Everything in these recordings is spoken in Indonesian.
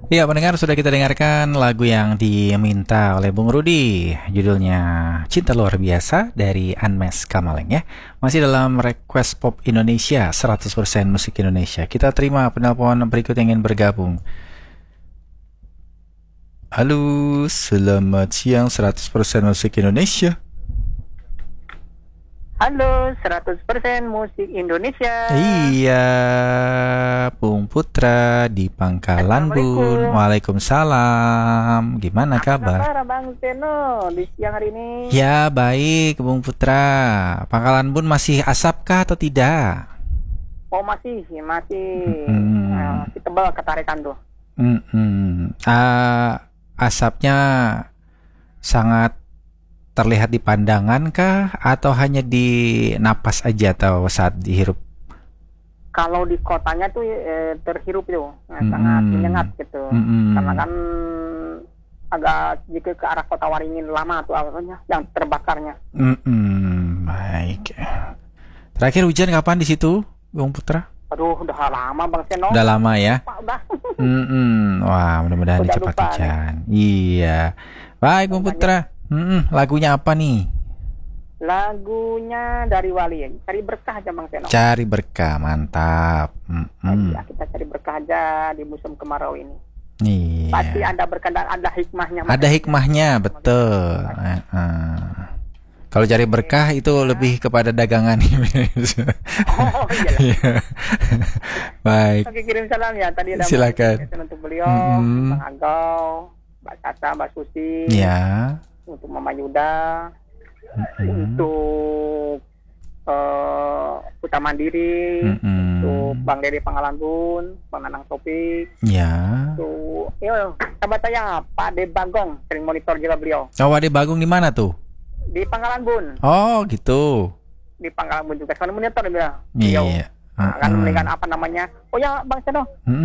Ya, pendengar, sudah kita dengarkan lagu yang diminta oleh Bung Rudi. Judulnya Cinta Luar Biasa dari Anmes Kamaleng ya. Masih dalam Request Pop Indonesia, 100% musik Indonesia. Kita terima penelpon berikut yang ingin bergabung. Halo, selamat siang 100% musik Indonesia. Halo, 100% musik Indonesia. Iya, Bung Putra di Pangkalan Bun. Waalaikumsalam. Gimana kabar? Apa kabar Bang Seno di siang hari ini? Ya, baik Bung Putra. Pangkalan Bun masih asapkah atau tidak? Oh masih tebal ketarikan tuh. Asapnya sangat terlihat di pandangan kah atau hanya di napas aja atau saat dihirup? Kalau di kotanya tuh terhirup itu sangat menyengat gitu. Karena kan agak jika ke arah Kota Waringin lama tuh awalnya yang terbakarnya. Baik. Terakhir hujan kapan di situ, Bung Putra? Aduh, udah lama Bang Seno. Udah lama ya? Wah, mudah-mudahan udah cepat lupa, hujan. Iya. Baik, Bung Putra. Lagunya apa nih? Lagunya dari Wali, Cari Berkah aja Bang Seno. Cari Berkah, mantap. Ya, kita cari berkah aja di musim kemarau ini. Iya. Pasti ada berkah, ada hikmahnya. Ada hikmahnya, betul. Kalau cari berkah itu lebih kepada dagangan. Oh iya. Baik. Oke, kirim salam ya. Tadi ada silakan untuk beliau, Bang Agau, Mbak Tata, Mbak Susi. Ya. Untuk Mama Yuda, untuk Putra Mandiri, untuk Bang Dede Pangkalan Bun, Bang Nanang Topik. Ya. Untuk sahabat saya Pak De Bagong, sering monitor juga beliau. Oh, Ade Bagong di mana tuh? Di Pangkalan Bun. Oh, gitu. Di Pangkalan Bun juga, soalnya monitor dia. Iya. Akan melihat apa namanya. Oh ya, Bang Seno.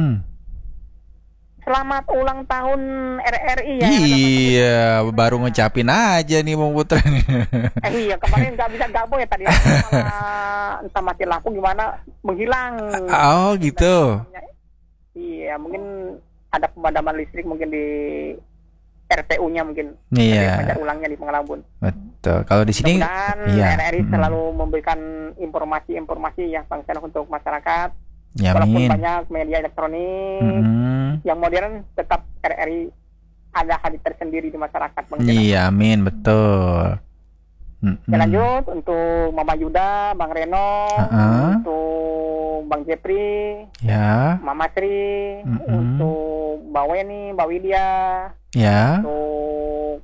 Selamat ulang tahun RRI ya. Iya, baru ngucapin aja nih Bung Putra. Iya, kemarin nggak bisa gabung ya tadi. Entah mati lampu gimana, menghilang. Oh, gitu. Iya, mungkin ada pemadaman listrik mungkin di RTU-nya mungkin. Iya. Ada ulangnya di Pangkalabun. Betul. Kalau di sini, iya. RRI selalu memberikan informasi-informasi yang bangsa untuk masyarakat. Ya, walaupun banyak media elektronik yang modern, tetap RRI ada hadir tersendiri di masyarakat. Iya, amin, betul. Lanjut untuk Mama Yuda, Bang Reno, untuk Bang Jepri, ya, Mama Sri, untuk Mbak Weni, Mbak Widya, ya, untuk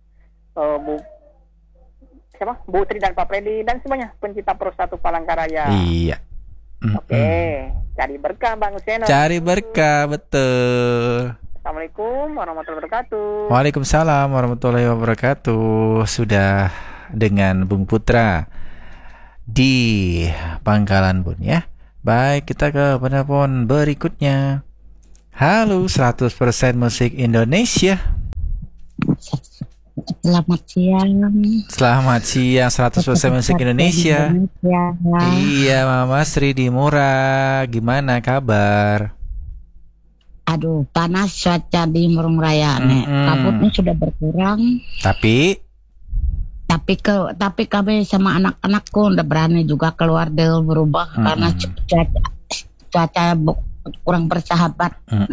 Bu Tri dan Pak Freddy dan semuanya pencinta Pro 1 Palangkaraya. Iya. Oke, cari berkah Bang Seno. Cari berkah, betul. Assalamualaikum warahmatullahi wabarakatuh. Waalaikumsalam warahmatullahi wabarakatuh. Sudah dengan Bung Putra di Pangkalan Bun ya. Baik, kita ke penelpon berikutnya. Halo, 100% musik Indonesia. Selamat siang. Selamat siang 100% musik Indonesia. Iya, Mama Sri di Murah. Gimana kabar? Aduh, panas cuaca di Murung Raya nih. Kabutnya sudah berkurang. Tapi kami sama anak-anakku udah berani juga keluar deh berubah karena cuaca kurang bersahabat.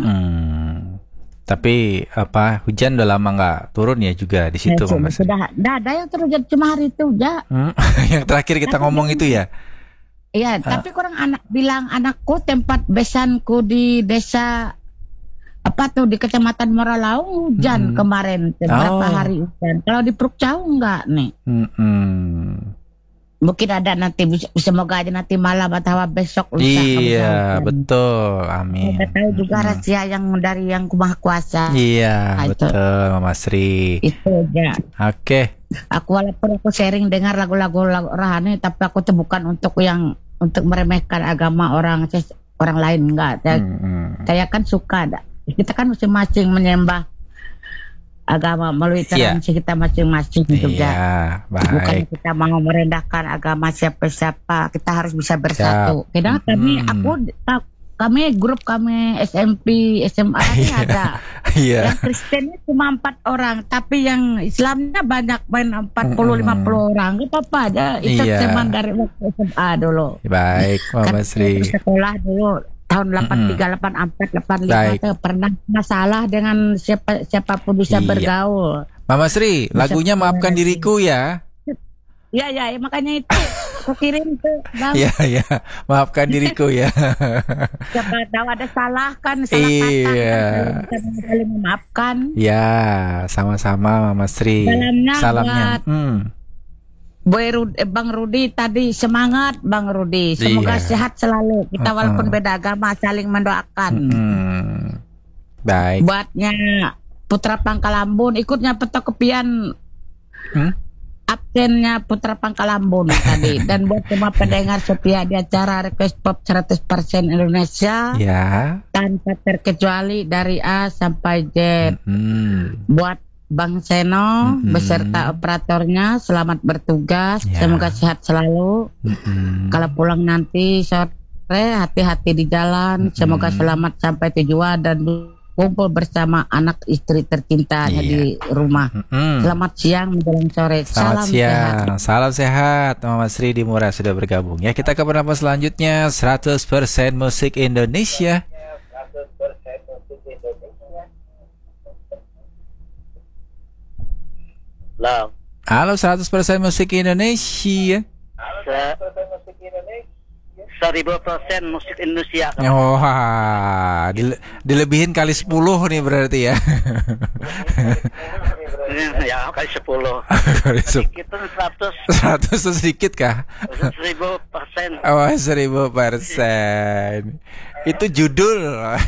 Tapi hujan udah lama nggak turun ya juga di situ, Mas? Sudah ada yang turun cuma hari itu aja. Yang terakhir kita ngomong itu ya. Iya, tapi kurang bilang anakku tempat besanku di desa di Kecamatan Moralaung hujan kemarin beberapa hari hujan. Kalau di Prukcau enggak nih. Mungkin ada nanti, semoga aja nanti malam atau besok lusa. Iya, betul, amin. Kita tahu juga rahasia yang dari yang Maha Kuasa. Iya, betul, Mama Sri. Itu aja. Oke. Walaupun aku sharing dengar lagu-lagu rohani, tapi aku tuh bukan untuk meremehkan agama orang lain, enggak. Saya kan suka. Kita kan masing-masing menyembah agama melalui toleransi kita masing-masing juga. Bukan kita mau merendahkan agama siapa-siapa, kita harus bisa bersatu. Kadang kami grup kami SMP SMA ini ada. Iya. Yang Kristennya cuma 4 orang, tapi yang Islamnya banyak, main 40-50 orang. Gak apa-apa aja. Itu teman dari waktu SMA dulu. Baik, Mama Sri. Sekolah dulu tahun 83, 84, 85 tuh pernah masalah dengan siapapun bisa bergaul. Mama Sri, lagunya Maafkan Diriku ya. Ya, makanya itu aku kirim tuh, Bang. Iya, maafkan diriku ya. Siapa tahu ada salah kata kan, saling memaafkan. Ya, sama-sama Mama Sri. Salamnya. Bang Rudi tadi, semangat Bang Rudi. Semoga sehat selalu. Kita walaupun beda agama saling mendoakan. Baik. Buatnya Putra Pangkalambun ikutnya Petokopian. Absennya Putra Pangkalambun tadi. Dan buat semua pendengar setia di acara Request Pop 100% Indonesia tanpa terkecuali dari A sampai Z. Buat Bang Seno beserta operatornya, selamat bertugas. Semoga sehat selalu. Kalau pulang nanti sore, hati-hati di jalan. Semoga selamat sampai tujuan dan kumpul bersama anak istri tercintanya di rumah. Selamat siang menjelang sore. Selamat siang. Salam sehat. Mama Sri di Murah sudah bergabung. Ya, kita ke pendapat selanjutnya 100% musik Indonesia. Halo 100% musik Indonesia. 1000% musik Indonesia. Wah, dilebihin kali 10 nih berarti ya. Ya kali 10. Kali 10. Kita 100 sedikit kah? 1000%. Oh, 1000%. Itu judul.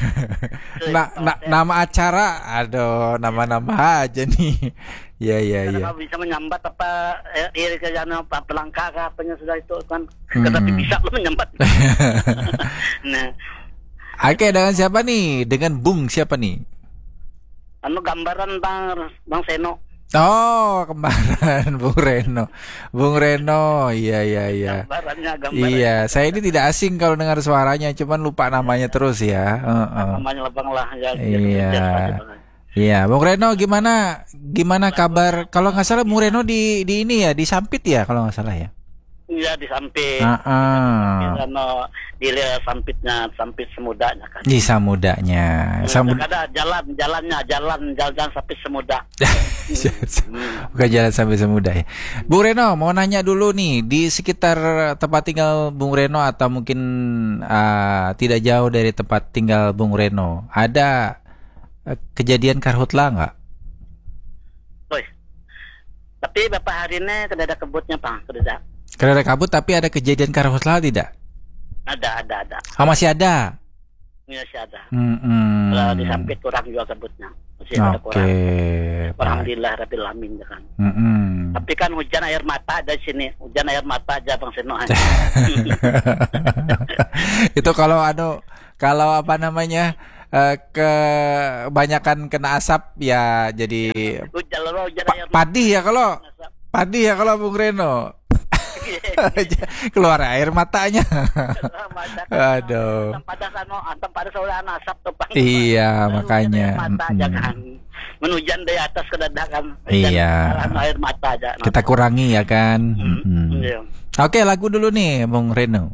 Nama acara. Aduh, nama-nama aja nih. Ya. Kalau bisa menyambat apa iri kerjaan apa pelangkah apanya sudah itu kan. Tetapi bisa lo menyambat. Nah. Oke, dengan siapa nih? Dengan Bung siapa nih? Gambaran Bang Seno. Oh, kembaran Bung Reno. Iya. Gambarannya. Iya, saya ini tidak asing kalau dengar suaranya, cuman lupa namanya terus ya. Namanya Bang lah ya. Iya, Bung Reno gimana kabar? Kalau nggak salah Bung Reno di ini ya, di Sampit ya kalau nggak salah ya. Iya, di Sampit. Di Sampitnya, Sampit Semudanya kan. Di Samudanya. Ada jalan Sampit Semuda. Bukan jalan sampai Semuda ya. Bung Reno mau nanya dulu nih, di sekitar tempat tinggal Bung Reno atau mungkin tidak jauh dari tempat tinggal Bung Reno, ada kejadian karhutla nggak? Tapi Bapak hari ini kada ada kebutnya Pak, kada ada kabut, tapi ada kejadian karhutla tidak? Ada. Masih ada? Iya, masih ada. Kalau di Sampit kurang juga kebutnya. Masih ada kurang. Alhamdulillah Rabbil Alamin kan. Tapi kan hujan air mata dari sini. Hujan air mata aja Bang Seno. Itu kalau apa namanya? Kebanyakan kena asap ya jadi padi ya kalau Bung Reno. Keluar air matanya. Aduh. Iya, makanya. Hujan dari atas ke dadakan. Iya. Air mata aja. Kita kurangi ya kan. Oke, lagu dulu nih Bung Reno.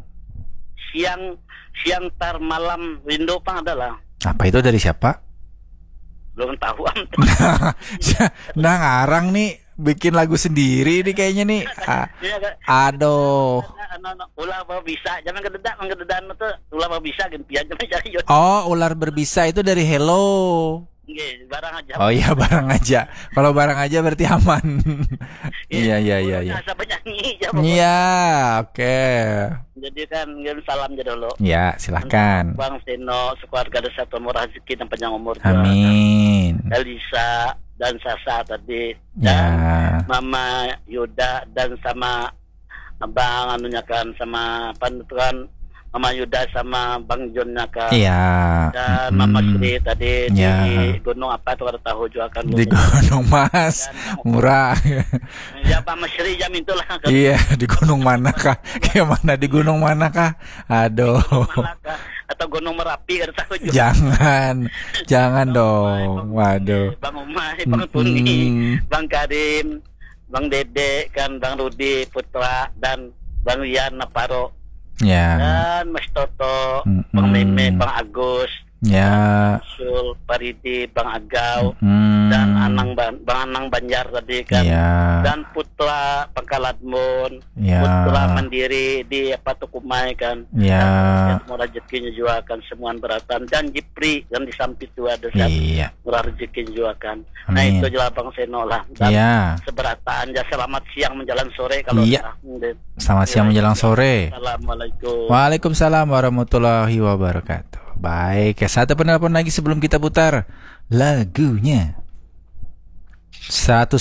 Siang tar malam rindu Pang adalah. Apa itu dari siapa? Belum tahu. Nah, ngarang nih, bikin lagu sendiri nih kayaknya nih. Aduh. Ular berbisa, jangan kededan itu ular berbisa gempian jangan cari. Oh, ular berbisa itu dari Hello. Barang aja. Oh iya, barang aja. Kalau barang aja berarti aman. Iya. Iya, oke. Jadi kan salam aja dulu. Ya, silahkan. Bang Seno, sekeluarga desa murah rezeki dan panjang umur. Amin. Elisa dan Sasa tadi dan Mama Yuda dan sama Abang anunya kan sama panutuan Mama Yuda sama Bang Jonnya kan. Iya. Dan Mama Sri tadi di gunung apa tuh kada tahu juga kan. Di Gunung Mas. Murah. Ya Mama Sri jam itulah. Iya, di gunung manakah? Kayak mana di gunung manakah? Aduh. atau Gunung Merapi kan tahu juga. Jangan dong. Waduh. Bang Umay, Bang Tuni, Bang Karim, Bang Dede kan, Bang Rudi Putra dan Bang Rian Naparo. Ya. Dan Mas Toto, Bang Meme, Bang Agus. Ya. Sul, Paridi, Bang Agau, dan Bang Anang Banjar tadi kan, dan Putra Pangkaladmun, Putra Mandiri di Tukumai kan, semua rezekinya juga kan semuaan beratan, dan Jipri dan di samping itu ada murah rezekinya juga kan. Nah itu jelas Bang Seno lah. Dan seberataan ya, selamat siang menjelang sore kalau selamat siang menjelang sore. Assalamualaikum. Waalaikumsalam warahmatullahi wabarakatuh. Baik, satu penelpon lagi sebelum kita putar lagunya. 100%.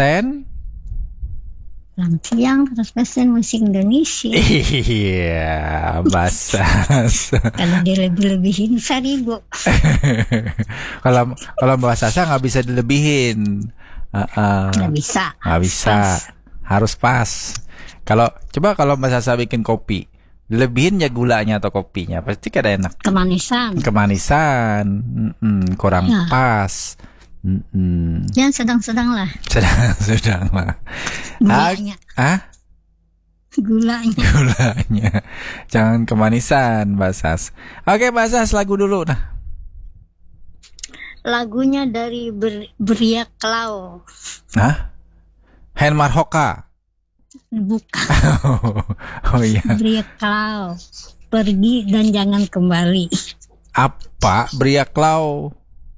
Selamat siang, 100% musik Indonesia. Iya, Basas. Kalau dilebih-lebihin 1.000. Kalau Mbak Sasa nggak bisa dilebihin. Nggak bisa. Nggak bisa. Harus pas. Kalau Mbak Sasa bikin kopi, lebihin ya gulanya atau kopinya, pasti kada enak. Kemanisan, kurang pas. Jangan sedang-sedang lah. Sedang lah. Gulanya. Gulanya. Jangan kemanisan, Mbak Sas. Oke, Mbak Sas, lagu dulu nah. Lagunya dari Bria Klau. Henmar Hoka. Bukan. Oh iya. Bria Klau. Pergi dan jangan kembali. Apa Bria Klau?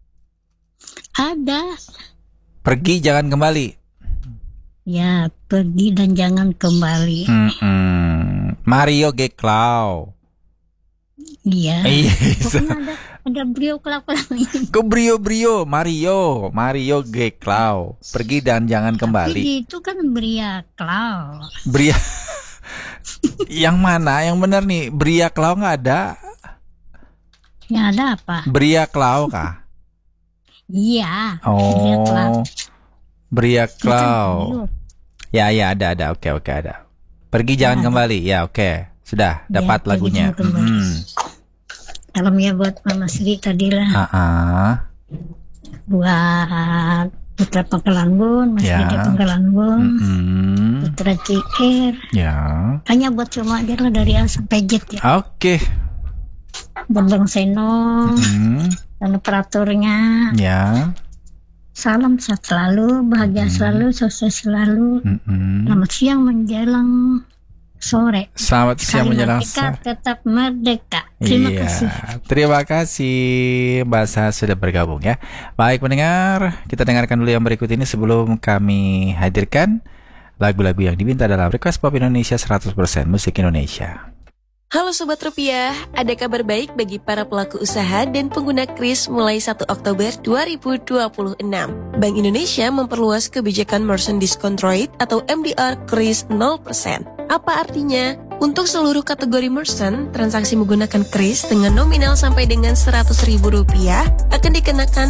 Ada. Pergi jangan kembali. Ya, pergi dan jangan kembali. Mario G. Klau. Iya. Ada Brio Klau ini. Kok Brio? Mario G. Klau. Pergi dan jangan kembali. Tapi itu kan Bria Klau. Bria. Yang mana? Yang benar nih. Bria Klau nggak ada. Yang ada apa? Bria Klau kah? Iya. Oh. Bria Klau. Ya ada. Oke ada. Pergi jangan kembali. Ya oke. Sudah dapat lagunya. Salam ya buat Mama Sri tadi lah. Buat Putra Pangkalanbun, Mas Dede Pangkalanbun, Putra Cikir. Ya. Hanya buat semua dia lah dari A sampai Z ya. Oke. Buat Bang Seno dan operatornya. Ya. Salam sehat selalu, bahagia selalu, sukses selalu. Selamat siang menjelang sore. Selamat siang menjelang sore. Tetap merdeka. Terima kasih. Terima kasih Mbak Sas sudah bergabung ya. Baik pendengar, kita dengarkan dulu yang berikut ini sebelum kami hadirkan lagu-lagu yang diminta dalam Request Pop Indonesia 100% Musik Indonesia. Halo Sobat Rupiah, ada kabar baik bagi para pelaku usaha dan pengguna KRIS mulai 1 Oktober 2026. Bank Indonesia memperluas kebijakan Merchant Discount Rate atau MDR KRIS 0%. Apa artinya? Untuk seluruh kategori merchant, transaksi menggunakan KRIS dengan nominal sampai dengan Rp100.000 akan dikenakan